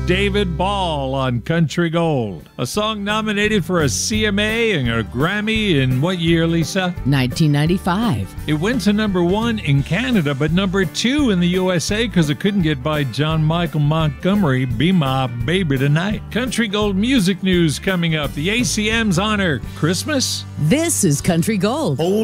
David Ball on Country Gold. A song nominated for a CMA and a Grammy in what year, Lisa? 1995. It went to number 1 in Canada, but number 2 in the USA because it couldn't get by John Michael Montgomery, Be My Baby Tonight. Country Gold music news coming up. The ACMs honor Christmas. This is Country Gold. Oh,